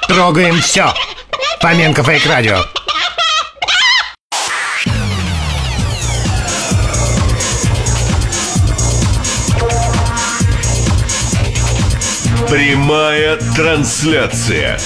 Трогаем все. Фоменко Фейк Радио. Прямая трансляция.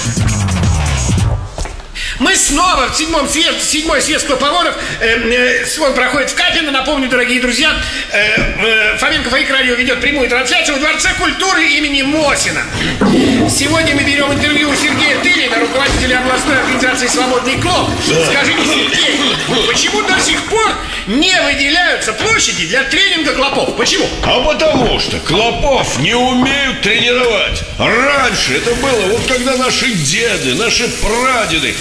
Мы снова в седьмой съезд клоповодов. Он проходит в Капино. Напомню, дорогие друзья, Фоменко Фейк Радио ведет прямую трансляцию в Дворце культуры имени Мосина. Сегодня мы берем интервью у Сергея Тылина, руководителя областной организации «Свободный клоп». Скажите, Сергей, почему до сих пор не выделяются площади для тренинга клопов? Почему? А потому что клопов не умеют тренировать. Раньше это было, вот когда наши деды, наши прадеды,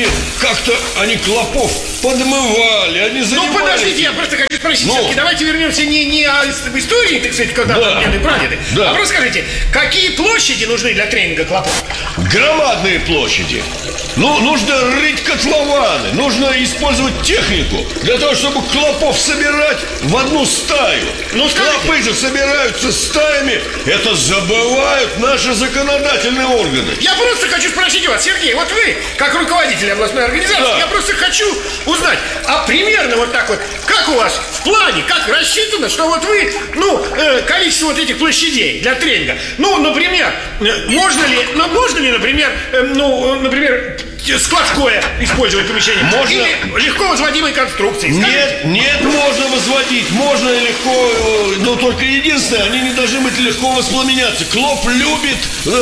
они клопов подмывали, они занимались. Ну, подождите, я просто хочу спросить, все-таки давайте вернемся не в истории, так сказать, когда там деды, прадеды, а просто скажите, какие площади нужны для тренинга клопов? Громадные площади. Ну, нужно рыть котлованы, нужно использовать технику для того, чтобы клопов собирать в одну стаю. Ну, клопы же собираются стаями, это забывают наши законодательные органы. Я просто хочу спросить у вас, Сергей, вот вы, как руководитель областной организации, я просто хочу узнать, а примерно вот так вот, как у вас в плане, как рассчитано, что вот вы, количество вот этих площадей для тренинга, например, можно ли, например, складское использовать помещение? Можно. Или легко возводимые конструкции? Нет, можно возводить, можно легко, но только единственное, они не должны быть легко воспламеняться. Клоп любит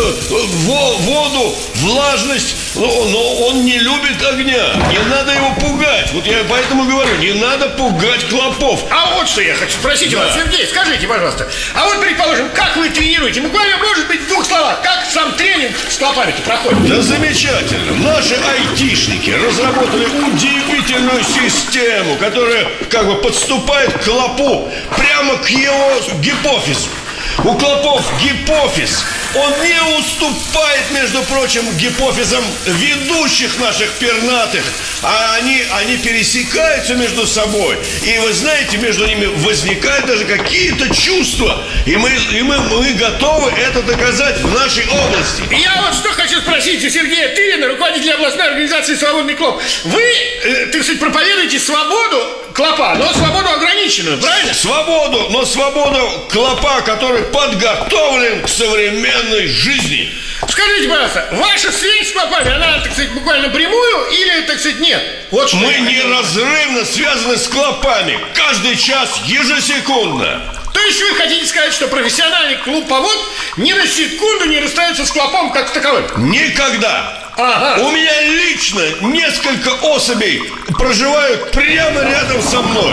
воду, влажность, но он не любит огня. Не надо его пугать. Вот я поэтому говорю, не надо пугать клопов. А вот что я хочу спросить у вас, Сергей, скажите, пожалуйста, а вот, предположим, как вы тренируете? Буквально, может быть, в двух словах, как сам тренинг с клопами-то проходит? Да замечательно. Наши айтишники разработали удивительную систему, которая подступает к клопу прямо к его гипофизу. У клопов гипофиз, он не уступает, между прочим, гипофизам ведущих наших пернатых. А они пересекаются между собой. И вы знаете, между ними возникают даже какие-то чувства. И мы готовы это доказать в нашей области. Я вот что хочу спросить у Сергея Тылина, руководителя областной организации «Свободный клоп». Вы, так сказать, проповедуете свободу клопа, но свободу ограниченную, правильно? Свободу, но свободу клопа, который подготовлен к современной жизни. Скажите, пожалуйста, ваша связь с клопами, она, так сказать, буквально прямую или, так сказать, нет? Вот что мы неразрывно связаны с клопами. Каждый час, ежесекундно. То есть вы хотите сказать, что профессиональный клоповод ни на секунду не расстается с клопом как таковым? Никогда. Ага. У меня лично несколько особей проживают прямо рядом со мной.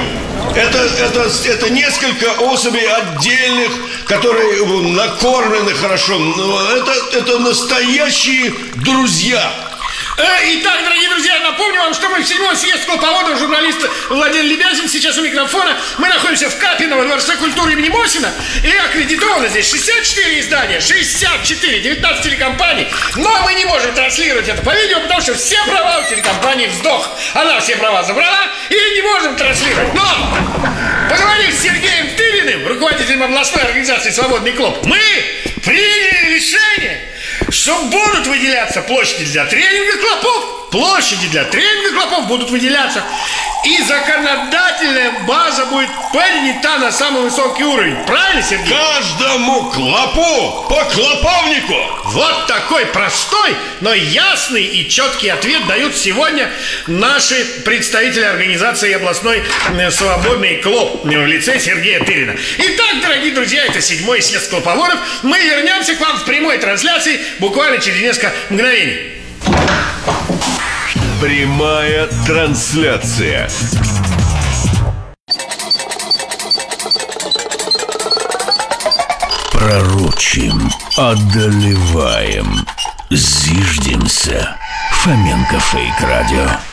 Это несколько особей отдельных, которые накормлены хорошо. Это настоящие друзья. Итак, дорогие друзья, напомню вам, что мы в седьмой съезд клоповодов, журналист Владимир Лебязин сейчас у микрофона. Мы находимся в Капино, во Дворце культуры имени Мосина. И аккредитовано здесь 64 издания, 19 телекомпаний. Но мы не можем транслировать это по видео, потому что все права у телекомпании вздох. Она все права забрала и не можем транслировать. Но, поговорив с Сергеем Тылиным, руководителем областной организации «Свободный клоп», мы приняли решение, что будут выделяться площади для тренинга клопов. Площади для тренинга клопов будут выделяться. И законодательная база будет поднята на самый высокий уровень. Правильно, Сергей? Каждому клопу по клоповнику. Вот такой простой, но ясный и четкий ответ дают сегодня наши представители организации областной «Свободный клоп» в лице Сергея Тылина. Итак, дорогие друзья, это седьмой съезд клоповодов. Мы вернемся к вам в прямой трансляции буквально через несколько мгновений. Прямая трансляция. Пророчим, одолеваем, зиждемся. Фоменко Фейк Радио.